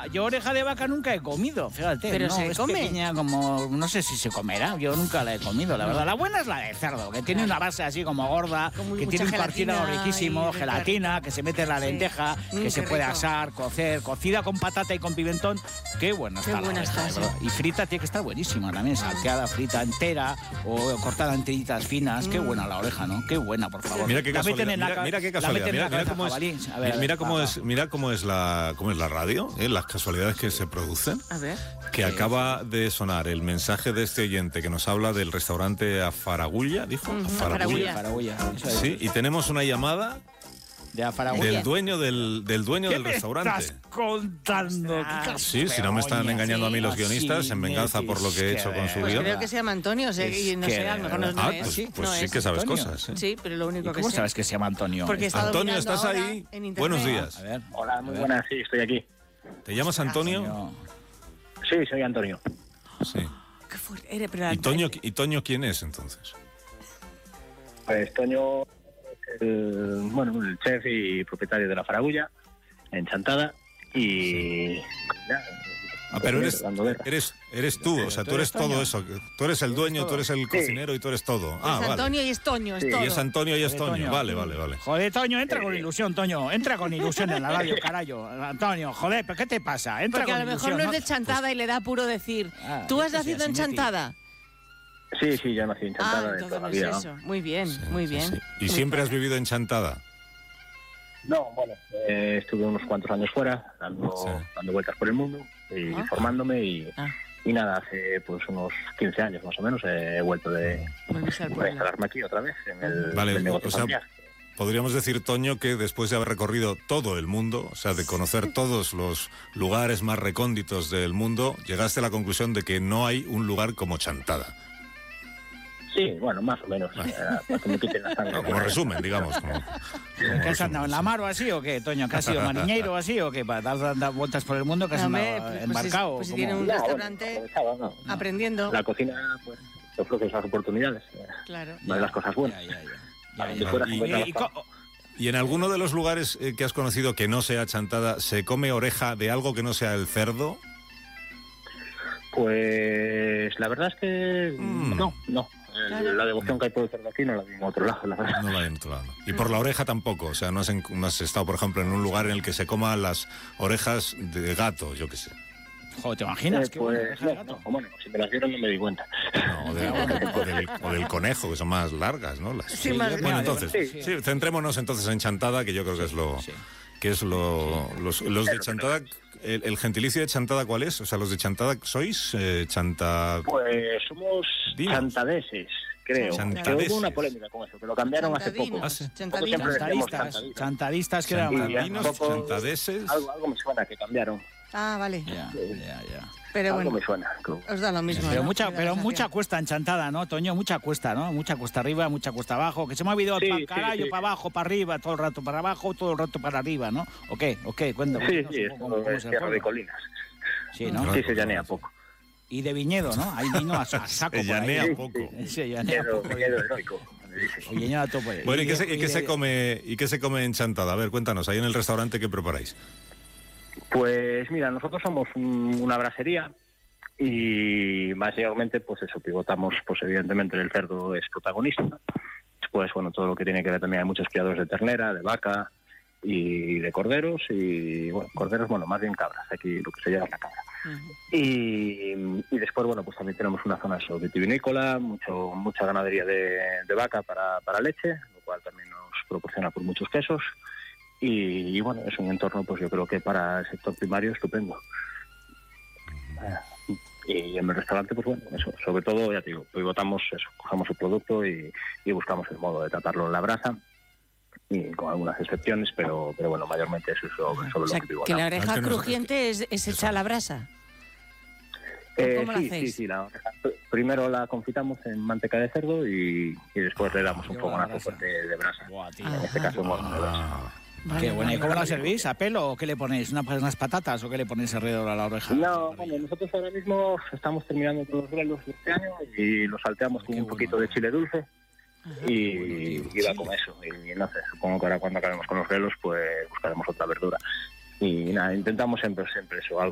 yo oreja de vaca nunca he comido, fíjate. Pero no, se es come. pequeña como, no sé si se comerá, yo nunca la he comido, la verdad. La buena es la de cerdo, que tiene una base así como gorda, Con que mucha tiene un cartílago gelatina riquísimo, y gelatina, que se mete en la Sí. lenteja, que Qué se puede rico. asar, cocer, cocida con patata y con pimentón. Qué buena Qué está la buena oreja, está, de verdad. sí. Y frita tiene que estar buenísima también, salteada, frita entera o cortada en tiritas finas. Qué buena la oreja, ¿no? Qué buena, por favor. Mira qué La meten casualidad. en la Mira qué la casualidad. meten en la Mira cabeza cómo es. jabalí. A ver, Mira cómo es la radio, las casualidades que se producen. A ver. Que acaba de sonar el mensaje de este oyente que nos habla del restaurante Afaragulla, dijo. Afaragulla. Faragulla, eso es. Sí, y tenemos una llamada De Afaragulla. del dueño del dueño ¿Qué del me restaurante. estás contando? Sí, si no me están engañando a mí los guionistas en venganza por lo que he hecho con su Pues guión. creo que se llama Antonio, y no sé, a lo mejor no Ah, es. pues no sí es. que sabes Antonio. cosas. ¿eh? Sí, pero lo único ¿Y que cómo sé. sabes que se llama Antonio? Porque he estado Antonio, mirando ¿estás ahora ahí? en internet. Buenos días. A ver. Hola, muy buenas, sí, estoy aquí. ¿Te llamas Antonio? Antonio. Sí, soy Antonio. Sí. Qué fuerte. Pero ¿Y Toño quién es entonces? Pues Toño, el chef y propietario de la Faragulla, en Chantada, y... nada, Ah, pero dando guerra. eres tú, o sea, tú eres todo eso. Tú eres el dueño, tú eres el cocinero y tú eres todo. Ah, es vale. Antonio y es Toño, es Sí, todo. Y es Antonio y es Toño. Toño. Vale. Joder, Toño, entra con ilusión, Toño. Entra con ilusión en la radio, carayo. Antonio, joder, ¿pero qué te pasa? Entra Porque con a lo mejor ilusión, no es de Chantada y le da apuro decir. Ah, ¿Tú yo has qué sé, nacido en así, Neti. Chantada? Sí, yo nací en Chantada de entonces toda no la es vida. ¿no? eso. Muy bien, muy bien. Sí. ¿Y siempre has vivido en Chantada? No, bueno, estuve unos cuantos años fuera, dando vueltas por el mundo y formándome y nada, hace pues unos 15 años más o menos he vuelto de Volviste al pueblo. instalarme aquí otra vez en el, Vale, el negocio o sea, familiar. podríamos decir, Toño, que después de haber recorrido todo el mundo, o sea, de conocer todos los lugares más recónditos del mundo, llegaste a la conclusión de que no hay un lugar como Chantada. Sí, bueno, más o menos, para que me quiten la sangre. No, como resumen, digamos. ¿Qué has andado en la mar o así o qué, Toño? ¿Que has sido mariñeiro o así o qué? ¿Para dar vueltas por el mundo que has No, andado hombre, embarcado? pues si ¿Cómo? tiene un No, restaurante aprovechaba, no. aprendiendo. La cocina pues te ofrece esas oportunidades, Claro. una de las cosas buenas. Ya. Fuera se encuentra Y- bastante. ¿Y en alguno de los lugares que has conocido que no sea Chantada, se come oreja de algo que no sea el cerdo? Pues la verdad es que no. Claro. La devoción que hay por el cerdo aquí no la vi en otro lado, la verdad. No la hay en otro lado. Y por la oreja tampoco. O sea, no has estado, por ejemplo, en un lugar en el que se coman las orejas de gato, yo qué sé. Joder, ¿te imaginas? Qué bueno, Pues bueno, si me las dieron no me di cuenta. No, o del conejo, que son más largas, ¿no? Sí, más Bueno, grande. entonces, sí, centrémonos entonces en Chantada, que yo creo que es lo... que es los de Chantada, el gentilicio de Chantada, ¿cuál es? O sea, los de Chantada, ¿sois chanta...? Pues somos Dinos. chantadeses, creo. Chantadeses. Que hubo una polémica con eso, que lo cambiaron hace poco. Chantadinos, sí. Nosotros siempre decíamos Chantadistas, chantadistas que eran... Chantadinos, poco- chantadeses... Algo me suena que cambiaron. Ah, vale. Ya. Pero Algo bueno, me suena. os da lo mismo. Pero ¿no? mucha, Me da pero la mucha sensación. cuesta en Chantada, ¿no, Toño? Mucha cuesta, ¿no? Mucha cuesta arriba, mucha cuesta abajo. Que se me ha olvidado Sí, para sí, carajo, sí. para abajo, para arriba, todo el rato para abajo, todo el rato para arriba, ¿no? ¿O qué? Cuéntame. Sí, no sí, sé esto cómo es es el tierra de pueblo. colinas. Sí, ¿no? Sí, se llanea poco. Y de viñedo, ¿no? Hay vino a saco. Se llanea por ahí. poco. Se llanea Miedo poco. heroico. me dice. Oye, ya todo por ahí. Bueno, ¿y qué se come en Chantada? A ver, cuéntanos, ahí en el restaurante, ¿qué preparáis? Pues mira, nosotros somos una brasería y mayormente pues eso, pivotamos pues evidentemente el cerdo es protagonista. Después, bueno, todo lo que tiene que ver también hay muchos criados de ternera, de vaca y de corderos y bueno, corderos, bueno, más bien cabras, aquí lo que se llama la cabra. Y después, bueno, pues también tenemos una zona eso, vitivinícola, mucha ganadería de vaca para leche, lo cual también nos proporciona por muchos quesos. Y bueno, es un entorno, pues yo creo que para el sector primario estupendo. Y en el restaurante, pues bueno, eso, sobre todo, ya te digo, pivotamos eso, cogemos el producto y buscamos el modo de tratarlo en la brasa, y con algunas excepciones, pero bueno, mayormente eso es sobre O sea, lo que pivotamos. que la oreja Es que no sé- crujiente es hecha a la brasa. ¿Cómo la hacéis? Sí, la oreja. Primero la confitamos en manteca de cerdo y después le damos un fogonazo fuerte de brasa. Buah, tío. En este caso, bueno, de brasa. Vale, Qué buena. ¿Y vale. cómo la servís? ¿A pelo o qué le ponéis? ¿Unas patatas o qué le ponéis alrededor a la oreja? No, bueno, nosotros ahora mismo estamos terminando con los grelos de este año y los salteamos con un poquito de chile dulce y va con eso. Y no sé, supongo que ahora cuando acabemos con los grelos pues buscaremos otra verdura. Y nada, intentamos siempre eso, algo